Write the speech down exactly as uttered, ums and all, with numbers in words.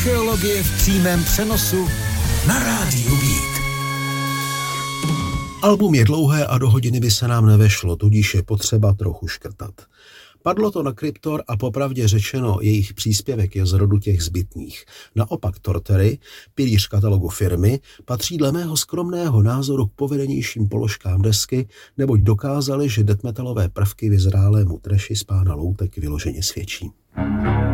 Archeologie v přímém přenosu na rádiu Beat. Album je dlouhé a do hodiny by se nám nevešlo, tudíž je potřeba trochu škrtat. Padlo to na Kryptor a popravdě řečeno, jejich příspěvek je z rodu těch zbytných. Naopak Tortery, pilíř katalogu firmy, patří dle mého skromného názoru k povedenějším položkám desky, neboť dokázali, že death metalové prvky vyzrálému treši z Pána loutek vyloženě svědčí.